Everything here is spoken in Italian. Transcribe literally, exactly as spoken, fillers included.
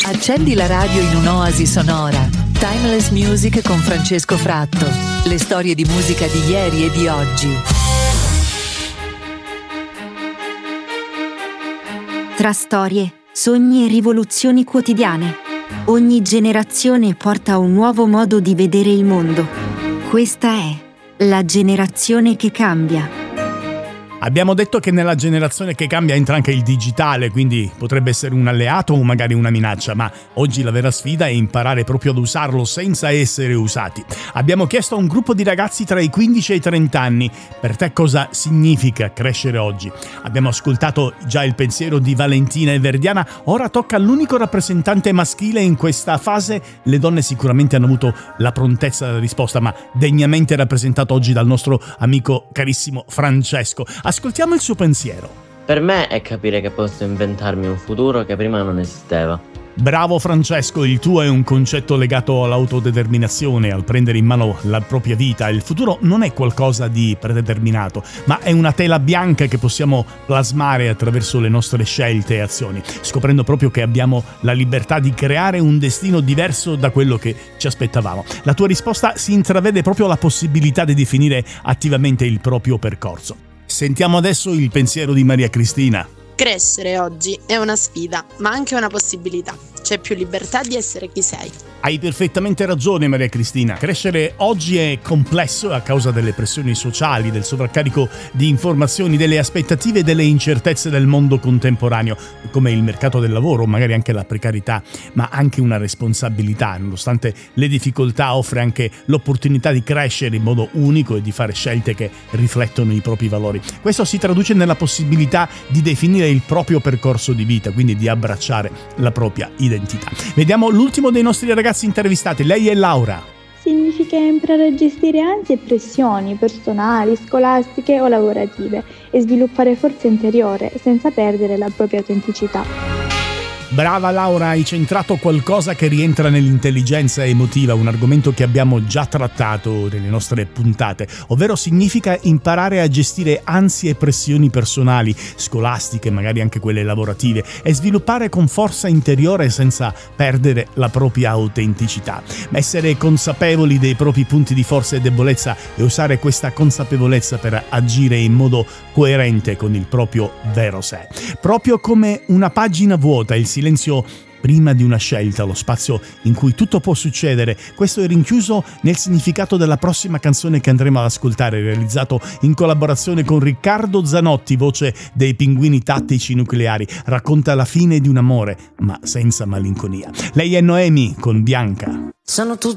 Accendi la radio in un'oasi sonora. Timeless Music con Francesco Fratto. Le storie di musica di ieri e di oggi. Tra storie, sogni e rivoluzioni quotidiane, ogni generazione porta un nuovo modo di vedere il mondo. Questa è la generazione che cambia. Abbiamo detto che nella generazione che cambia entra anche il digitale, quindi potrebbe essere un alleato o magari una minaccia, ma oggi la vera sfida è imparare proprio ad usarlo senza essere usati. Abbiamo chiesto a un gruppo di ragazzi tra i quindici e i trenta anni: per te cosa significa crescere oggi? Abbiamo ascoltato già il pensiero di Valentina e Verdiana, ora tocca all'unico rappresentante maschile in questa fase. Le donne sicuramente hanno avuto la prontezza della risposta, ma degnamente rappresentato oggi dal nostro amico carissimo Francesco. Ascoltiamo il suo pensiero. Per me è capire che posso inventarmi un futuro che prima non esisteva. Bravo Francesco, il tuo è un concetto legato all'autodeterminazione, al prendere in mano la propria vita. Il futuro non è qualcosa di predeterminato, ma è una tela bianca che possiamo plasmare attraverso le nostre scelte e azioni, scoprendo proprio che abbiamo la libertà di creare un destino diverso da quello che ci aspettavamo. La tua risposta si intravede proprio la possibilità di definire attivamente il proprio percorso. Sentiamo adesso il pensiero di Maria Cristina. Crescere oggi è una sfida, ma anche una possibilità. C'è più libertà di essere chi sei. Hai perfettamente ragione, Maria Cristina. Crescere oggi è complesso a causa delle pressioni sociali, del sovraccarico di informazioni, delle aspettative e delle incertezze del mondo contemporaneo, come il mercato del lavoro, magari anche la precarietà, ma anche una responsabilità. Nonostante le difficoltà, offre anche l'opportunità di crescere in modo unico e di fare scelte che riflettono i propri valori. Questo si traduce nella possibilità di definire il proprio percorso di vita, quindi di abbracciare la propria identità. Vediamo l'ultimo dei nostri ragazzi intervistati, lei è Laura. Significa imparare a gestire ansie e pressioni personali, scolastiche o lavorative e sviluppare forza interiore senza perdere la propria autenticità. Brava Laura, hai centrato qualcosa che rientra nell'intelligenza emotiva, un argomento che abbiamo già trattato nelle nostre puntate, ovvero significa imparare a gestire ansie e pressioni personali, scolastiche, magari anche quelle lavorative, e sviluppare con forza interiore senza perdere la propria autenticità. Essere consapevoli dei propri punti di forza e debolezza e usare questa consapevolezza per agire in modo coerente con il proprio vero sé. Proprio come una pagina vuota, il silenzio prima di una scelta, lo spazio in cui tutto può succedere. Questo è rinchiuso nel significato della prossima canzone che andremo ad ascoltare, realizzato in collaborazione con Riccardo Zanotti, voce dei Pinguini Tattici Nucleari. Racconta la fine di un amore, ma senza malinconia. Lei è Noemi con Bianca. Sono tutti